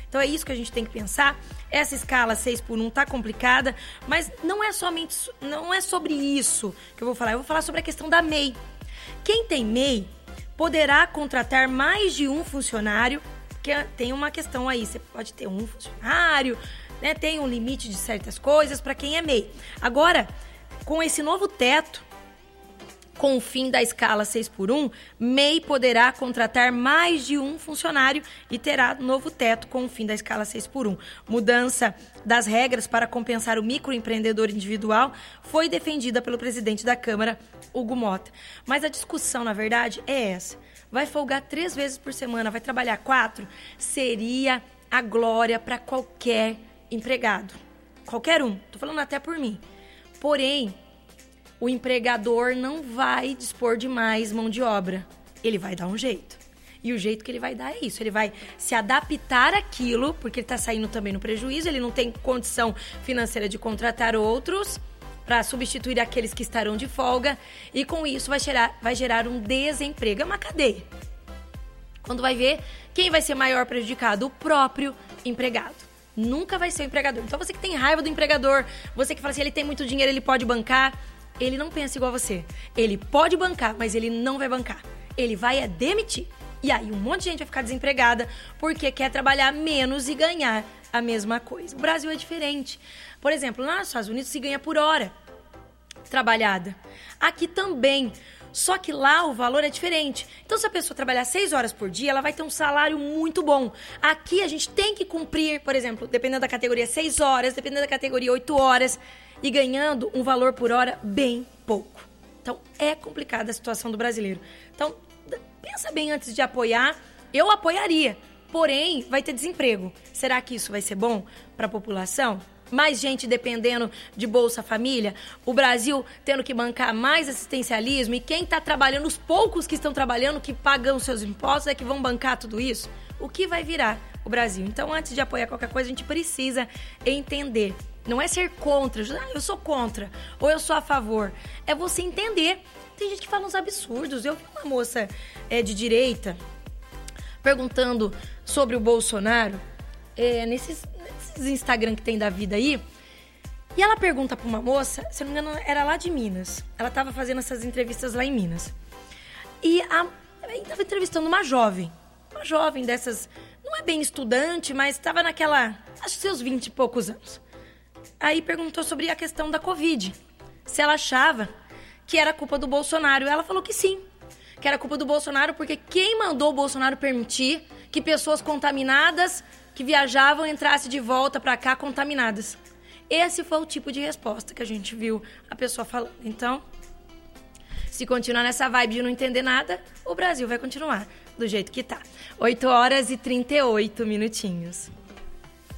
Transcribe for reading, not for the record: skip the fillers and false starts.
Então é isso que a gente tem que pensar. Essa escala 6x1 tá complicada, mas não é sobre isso que eu vou falar. Eu vou falar sobre a questão da MEI. Quem tem MEI poderá contratar mais de um funcionário, porque tem uma questão aí, você pode ter um funcionário, né? Tem um limite de certas coisas para quem é MEI. Agora, com esse novo teto, com o fim da escala 6x1, MEI poderá contratar mais de um funcionário e terá novo teto com o fim da escala 6x1. Mudança das regras para compensar o microempreendedor individual foi defendida pelo presidente da Câmara, Hugo Mota. Mas a discussão, na verdade, é essa. Vai folgar 3 vezes por semana, vai trabalhar 4? Seria a glória para qualquer empregado. Qualquer um. Tô falando até por mim. Porém, o empregador não vai dispor de mais mão de obra. Ele vai dar um jeito. E o jeito que ele vai dar é isso. Ele vai se adaptar àquilo, porque ele está saindo também no prejuízo, ele não tem condição financeira de contratar outros para substituir aqueles que estarão de folga. E com isso vai gerar um desemprego. É uma cadeia. Quando vai ver, quem vai ser maior prejudicado? O próprio empregado. Nunca vai ser o empregador. Então você que tem raiva do empregador, você que fala assim, ele tem muito dinheiro, ele pode bancar. Ele não pensa igual a você. Ele pode bancar, mas ele não vai bancar. Ele vai demitir. E aí um monte de gente vai ficar desempregada porque quer trabalhar menos e ganhar a mesma coisa. O Brasil é diferente. Por exemplo, lá nos Estados Unidos se ganha por hora trabalhada. Aqui também. Só que lá o valor é diferente. Então, se a pessoa trabalhar 6 horas por dia, ela vai ter um salário muito bom. Aqui a gente tem que cumprir, por exemplo, dependendo da categoria, 6 horas, dependendo da categoria, 8 horas. E ganhando um valor por hora bem pouco. Então, é complicada a situação do brasileiro. Então, pensa bem antes de apoiar. Eu apoiaria, porém, vai ter desemprego. Será que isso vai ser bom para a população? Mais gente dependendo de Bolsa Família? O Brasil tendo que bancar mais assistencialismo? E quem está trabalhando, os poucos que estão trabalhando, que pagam seus impostos, é que vão bancar tudo isso? O que vai virar o Brasil? Então, antes de apoiar qualquer coisa, a gente precisa entender. Não é ser contra, eu sou contra, ou eu sou a favor. É você entender. Tem gente que fala uns absurdos. Eu vi uma moça de direita perguntando sobre o Bolsonaro, nesses Instagram que tem da vida aí. E ela pergunta pra uma moça, se eu não me engano, era lá de Minas. Ela tava fazendo essas entrevistas lá em Minas. E ela tava entrevistando uma jovem dessas, não é bem estudante, mas tava naquela, acho que seus 20 e poucos anos. Aí perguntou sobre a questão da Covid. Se ela achava que era culpa do Bolsonaro. Ela falou que sim, que era culpa do Bolsonaro, porque quem mandou o Bolsonaro permitir que pessoas contaminadas que viajavam entrassem de volta pra cá contaminadas. Esse foi o tipo de resposta que a gente viu a pessoa falando. Então, se continuar nessa vibe de não entender nada, o Brasil vai continuar do jeito que tá. 8 horas e 38 minutinhos.